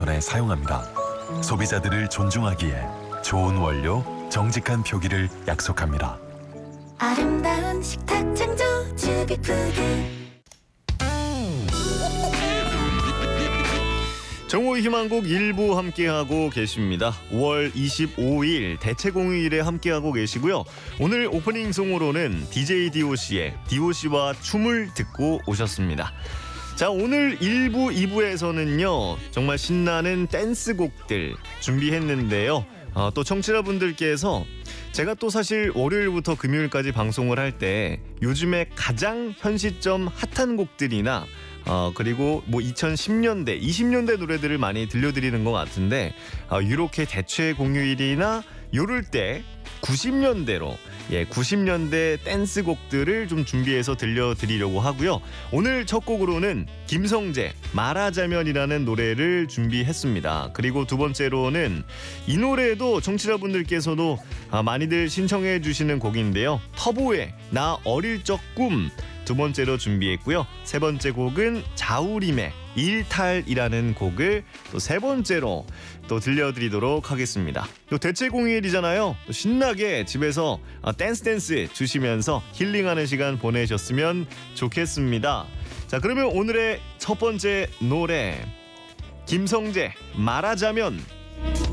에 사용합니다. 소비자들을 존중하기에 좋은 원료, 정직한 표기를 약속합니다. 아름다운 식탁 창조 주비푸드. 정오의 희망곡 일부 함께하고 계십니다. 5월 25일 대체공휴일에 함께하고 계시고요. 오늘 오프닝송으로는 DJ DOC의 DOC와 춤을 듣고 오셨습니다. 자, 오늘 1부, 2부에서는요. 정말 신나는 댄스곡들 준비했는데요. 또 청취자분들께서 제가 또 사실 월요일부터 금요일까지 방송을 할 때 요즘에 가장 현 시점 핫한 곡들이나 그리고 뭐 2010년대, 20년대 노래들을 많이 들려드리는 것 같은데 이렇게 대체 공휴일이나 요럴 때 90년대로 90년대 댄스곡들을 좀 준비해서 들려드리려고 하고요. 오늘 첫 곡으로는 김성재 말하자면이라는 노래를 준비했습니다. 그리고 두 번째로는 이 노래도 청취자분들께서도 많이들 신청해 주시는 곡인데요. 터보의 나 어릴 적 꿈 두 번째로 준비했고요. 세 번째 곡은 자우림의 일탈이라는 곡을 또 세 번째로 또 들려드리도록 하겠습니다. 또 대체 공휴일이잖아요. 또 신나게 집에서 댄스 주시면서 힐링하는 시간 보내셨으면 좋겠습니다. 자, 그러면 오늘의 첫 번째 노래 김성재 말하자면.